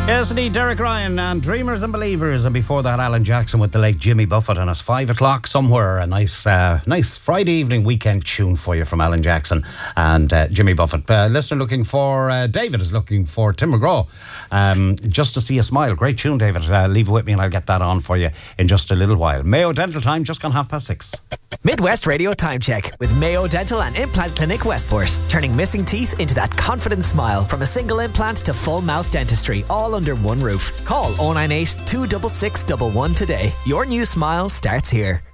Yes, indeed, Derek Ryan and Dreamers and Believers, and before that Alan Jackson with the late Jimmy Buffett, and it's 5 o'clock somewhere. A nice Friday evening weekend tune for you from Alan Jackson and Jimmy Buffett. Listener looking for, David is looking for Tim McGraw, Just to See a Smile. Great tune, David. Leave it with me and I'll get that on for you in just a little while. Mayo Dental time, just gone 6:30. Midwest Radio Time Check with Mayo Dental and Implant Clinic Westport. Turning missing teeth into that confident smile. From a single implant to full mouth dentistry, all under one roof. Call 098 266 11 today. Your new smile starts here.